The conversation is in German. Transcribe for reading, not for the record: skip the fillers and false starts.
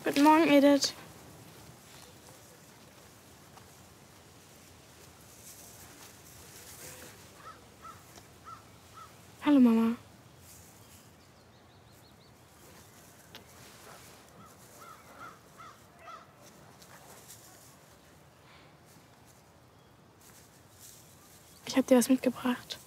Guten Morgen, Edith. Hallo, Mama. Ich habe dir was mitgebracht.